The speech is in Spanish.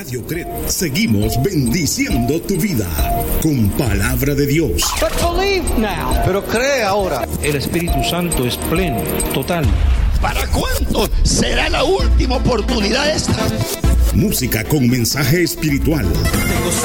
Radio Cret seguimos bendiciendo tu vida con palabra de Dios. But believe now. Pero cree ahora. El Espíritu Santo es pleno, total. ¿Para cuánto será la última oportunidad esta? Música con mensaje espiritual.